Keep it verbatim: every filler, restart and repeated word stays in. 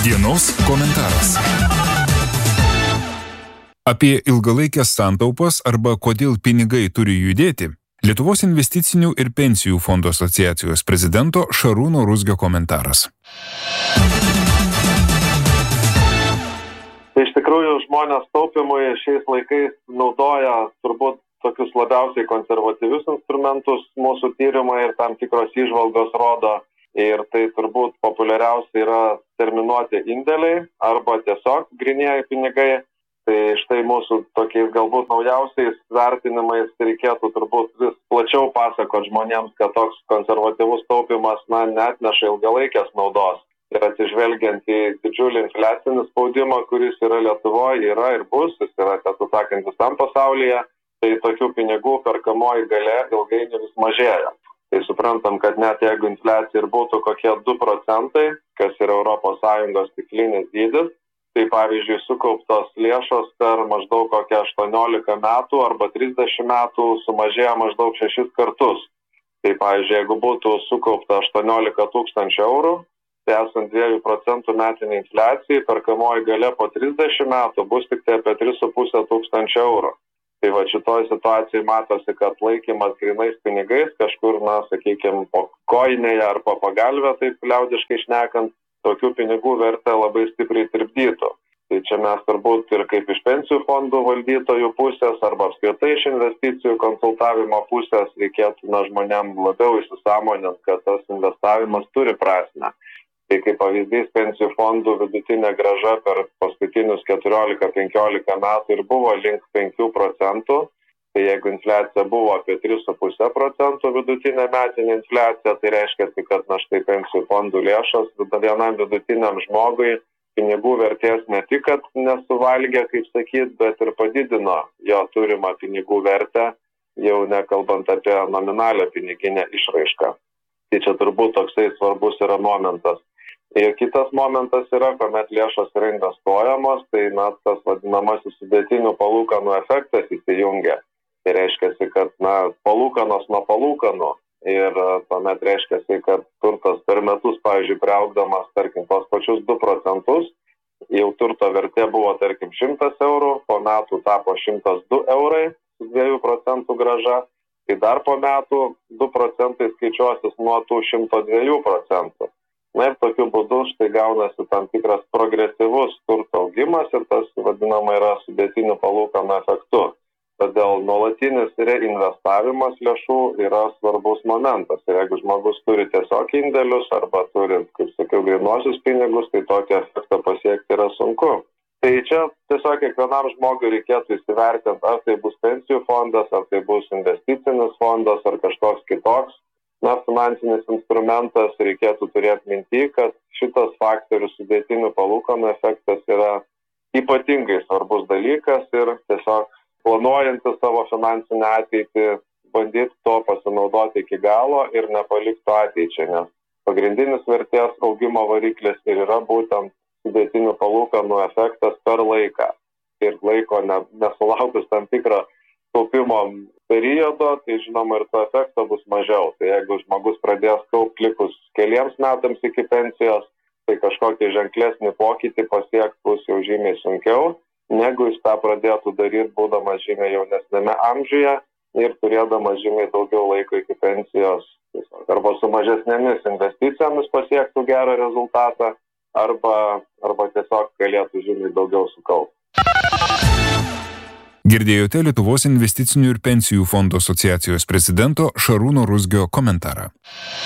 Dienos komentaras. Apie ilgalaikės santaupas arba kodėl pinigai turi judėti, Lietuvos investicinių ir pensijų fondų asociacijos prezidento Šarūno Ruzgio komentaras. Tai iš tikrųjų žmonės taupymui šiais laikais naudoja turbūt tokius labiausiai konservatyvius instrumentus mūsų tyrimai ir tam tikros įžvalgos rodo. Ir tai turbūt populiariausia yra terminuoti indėliai arba tiesiog grynieji pinigai. Tai štai mūsų tokiais galbūt naujausiais vertinimais reikėtų turbūt vis plačiau pasakoti žmonėms, kad toks konservatyvus taupimas na, neatneša ilgalaikės naudos. Ir atsižvelgiant į didžiulį infliacinį spaudimą, kuris yra Lietuvoje, yra ir bus, jis yra, tiesą sakant, visam pasaulyje, tai tokių pinigų perkamoji galia ilgainiui vis mažėja. Tai suprantam, kad net jeigu infliacija ir būtų kokie du procentai, kas yra Europos Sąjungos tikslinis dydis, tai pavyzdžiui sukauptos lėšos per maždaug kokią aštuoniolika metų arba trisdešimt metų sumažėja maždaug šešis kartus. Tai pavyzdžiui, jeigu būtų sukaupta aštuoniolika tūkstančių eurų, tai esant dviejų procentų metinė infliacija, perkamoji galia po trisdešimt metų bus tik tai apie tris su puse tūkstančio eurų. Tai va šitoj situacijai matosi, kad laikymas grynais pinigais kažkur, na, sakykime, po koinėje ar po pagalvę, taip liaudiškai šnekant, tokių pinigų vertę labai stipriai tirpdytų. Tai čia mes turbūt ir kaip iš pensijų fondų valdytojų pusės arba apskritai iš investicijų konsultavimo pusės reikėtų na, žmonėm labiau įsisąmonint, kad tas investavimas turi prasmę. Tai kaip pavyzdys pensijų fondų vidutinė grąža per paskutinius keturiolika penkiolika metų ir buvo link penkių procentų. Tai jeigu infliacija buvo apie tris su puse procentų vidutinė metinė infliacija, tai reiškia, kad na štai pensijų fondų lėšos vienam vidutiniam žmogui pinigų vertės ne tik, kad nesuvalgė, kaip sakyt, bet ir padidino jo turimą pinigų vertę, jau nekalbant apie nominalią piniginę išraišką. Tai čia turbūt toksai svarbus yra momentas. Ir kitas momentas yra, kuomet lėšos yra investuojamos, tai na, tas vadinamasis sudėtinių palūkanų efektas įsijungia. Tai reiškia, kad na, palūkanos nuo palūkanų ir tuomet reiškia, kad turtas per metus, pavyzdžiui, priaugdamas, tarkim, tos pačius du procentus, jau turto vertė buvo, tarkim, šimtas eurų, po metų tapo šimtas du eurai su dviejų procentų grąža, tai dar po metų du procentai skaičiuosis nuo tų šimto dviejų procentų. Na ir tokiu būdu štai gaunasi tam tikras progresyvus turto augimas ir tas vadinama yra sudėtinių palūkanų efektu. Todėl nuolatinis reinvestavimas lėšų yra svarbus momentas. Ir jeigu žmogus turi tiesiog indėlius arba turi, kaip sakiau, grynuosius pinigus, tai tokį efektą pasiekti yra sunku. Tai čia tiesiog kiekvienam žmogui reikėtų įsivertinti, ar tai bus pensijų fondas, ar tai bus investicinis fondas, ar kažkoks kitoks. Na, finansinis instrumentas reikėtų turėti minty, kad šitas faktorius sudėtinių palūkanų efektas yra ypatingai svarbus dalykas ir tiesiog planuojantis savo finansinę ateitį, bandyti to pasinaudoti iki galo ir nepalikti ateičiai, nes pagrindinis vertės augimo variklis ir yra būtent sudėtinių palūkanų efektas per laiką. Ir laiko ne, nesulaukus tam tikrą kaupimo periodo, tai žinoma ir to efekto bus mažiau. Tai jeigu žmogus pradės kaupti likus keliems metams iki pensijos, tai kažkokį ženklesnį pokytį pasiekti bus jau žymiai sunkiau, negu jis tą pradėtų daryti būdamas žymiai jaunesnėme amžiuje ir turėdamas žymiai daugiau laiko iki pensijos, arba su mažesnėmis investicijomis pasiektų gerą rezultatą, arba, arba tiesiog galėtų žymiai daugiau sukaupti. Girdėjote Lietuvos investicinių ir pensijų fondų asociacijos prezidento Šarūno Ruzgio komentarą.